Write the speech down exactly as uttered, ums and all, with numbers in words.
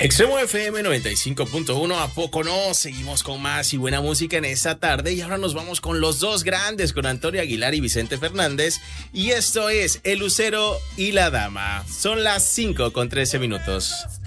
Extremo F M noventa y cinco punto uno, ¿a poco no? Seguimos con más y buena música en esta tarde y ahora nos vamos con los dos grandes, con Antonio Aguilar y Vicente Fernández, y esto es El Lucero y la Dama. Son las cinco con trece minutos.